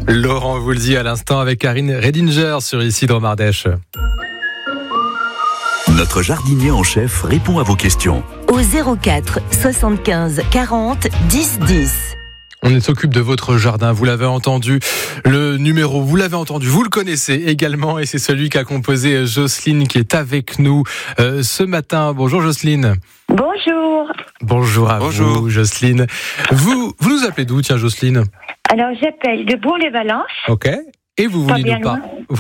Laurent vous le dit à l'instant avec Karine Redinger sur Ici dans Mardèche. Notre jardinier en chef répond à vos questions. Au 04 75 40 10 10. On s'occupe de votre jardin, vous l'avez entendu, le numéro, vous l'avez entendu, vous le connaissez également et c'est celui qu'a composé Jocelyne qui est avec nous ce matin. Bonjour Jocelyne. Bonjour. Bonjour à vous Jocelyne. Vous nous appelez d'où, tiens Jocelyne? Alors j'appelle de Bourg-les-Valences. Ok. Et vous voulez nous parler